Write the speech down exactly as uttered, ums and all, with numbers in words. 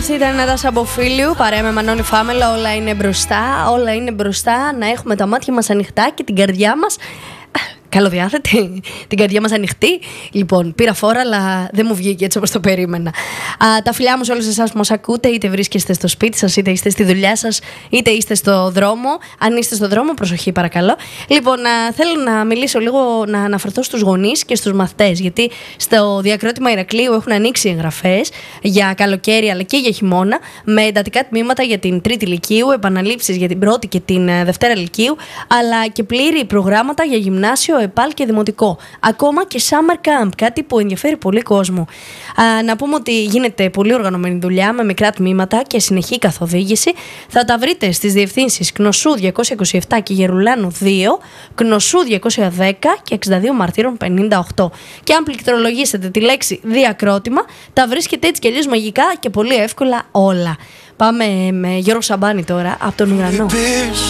Αυτή ήταν ένα Σαμποφίλιου, παρέα με Μανώλη Φάμελα. Όλα είναι μπροστά, όλα είναι μπροστά. Να έχουμε τα μάτια μας ανοιχτά και την καρδιά μας καλοδιάθετη, την καρδιά μας ανοιχτή. Λοιπόν, πήρα φόρα, αλλά δεν μου βγήκε έτσι όπως το περίμενα. Α, τα φιλιά μου σε όλους εσάς που μας ακούτε, είτε βρίσκεστε στο σπίτι σας, είτε είστε στη δουλειά σας, είτε είστε στο δρόμο. Αν είστε στο δρόμο, προσοχή παρακαλώ. Λοιπόν, α, θέλω να μιλήσω λίγο, να αναφερθώ στους γονείς και στους μαθητές, γιατί στο διακρότημα Ηρακλείου έχουν ανοίξει εγγραφές για καλοκαίρι αλλά και για χειμώνα, με εντατικά τμήματα για την τρίτη λυκείου, επαναλήψεις για την πρώτη και την δευτέρα λυκείου, αλλά και πλήρη προγράμματα για γυμνάσιο, ΕΠΑΛ και δημοτικό. Ακόμα και summer camp, κάτι που ενδιαφέρει πολύ κόσμο. Α, να πούμε ότι γίνεται πολύ οργανωμένη δουλειά με μικρά τμήματα και συνεχή καθοδήγηση. Θα τα βρείτε στις διευθύνσεις Κνωσού διακόσια είκοσι επτά και Γερουλάνου δύο, Κνωσού διακόσια δέκα και εξήντα δύο Μαρτύρων πενήντα οκτώ. Και αν πληκτρολογήσετε τη λέξη διακρότημα, τα βρίσκετε έτσι κι αλλιώς μαγικά και πολύ εύκολα όλα. Πάμε με Γιώργο Σαμπάνη τώρα, από τον ουρανό.